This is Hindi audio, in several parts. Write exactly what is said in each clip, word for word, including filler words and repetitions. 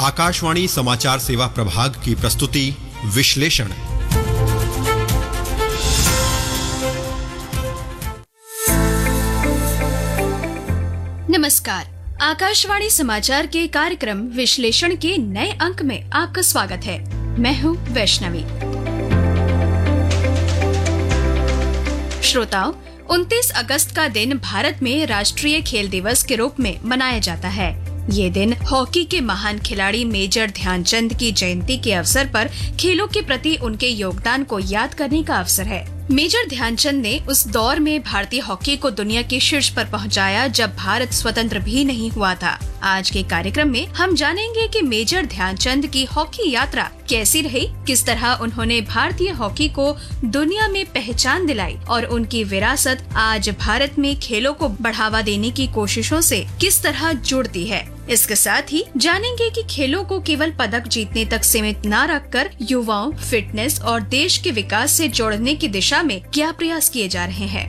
आकाशवाणी समाचार सेवा प्रभाग की प्रस्तुति विश्लेषण। नमस्कार, आकाशवाणी समाचार के कार्यक्रम विश्लेषण के नए अंक में आपका स्वागत है। मैं हूँ वैष्णवी। श्रोताओं, उनतीस अगस्त का दिन भारत में राष्ट्रीय खेल दिवस के रूप में मनाया जाता है। ये दिन हॉकी के महान खिलाड़ी मेजर ध्यानचंद की जयंती के अवसर पर खेलों के प्रति उनके योगदान को याद करने का अवसर है। मेजर ध्यानचंद ने उस दौर में भारतीय हॉकी को दुनिया के शीर्ष पर पहुंचाया जब भारत स्वतंत्र भी नहीं हुआ था। आज के कार्यक्रम में हम जानेंगे कि मेजर ध्यानचंद की हॉकी यात्रा कैसी रही, किस तरह उन्होंने भारतीय हॉकी को दुनिया में पहचान दिलाई और उनकी विरासत आज भारत में खेलों को बढ़ावा देने की कोशिशों से किस तरह जुड़ती है। इसके साथ ही जानेंगे कि खेलों को केवल पदक जीतने तक सीमित न रखकर युवाओं, फिटनेस और देश के विकास से जोड़ने की दिशा में क्या प्रयास किए जा रहे हैं।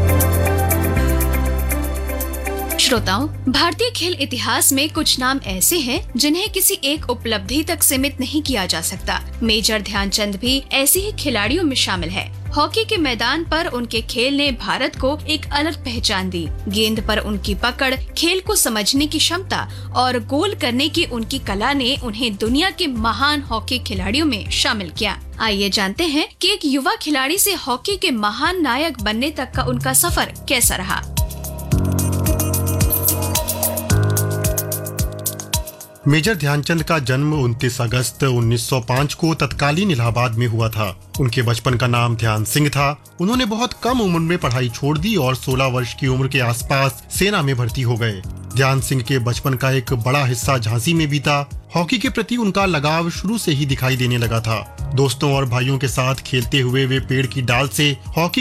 श्रोताओं, भारतीय खेल इतिहास में कुछ नाम ऐसे हैं जिन्हें किसी एक उपलब्धि तक सीमित नहीं किया जा सकता। मेजर ध्यानचंद भी ऐसे ही खिलाड़ियों में शामिल है। हॉकी के मैदान पर उनके खेल ने भारत को एक अलग पहचान दी। गेंद पर उनकी पकड़, खेल को समझने की क्षमता और गोल करने की उनकी कला ने उन्हें दुनिया के महान हॉकी खिलाड़ियों में शामिल किया। आइए जानते हैं कि एक युवा खिलाड़ी से हॉकी के महान नायक बनने तक का उनका सफर कैसा रहा। मेजर ध्यानचंद का जन्म उनतीस अगस्त उन्नीस सौ पाँच को तत्कालीन इलाहाबाद में हुआ था। उनके बचपन का नाम ध्यान सिंह था। उन्होंने बहुत कम उम्र में पढ़ाई छोड़ दी और सोलह वर्ष की उम्र के आसपास सेना में भर्ती हो गए। ध्यान सिंह के बचपन का एक बड़ा हिस्सा झांसी में बीता। हॉकी के प्रति उनका लगाव शुरू से ही दिखाई देने लगा था। दोस्तों और भाइयों के साथ खेलते हुए वे पेड़ की डाल से हॉकी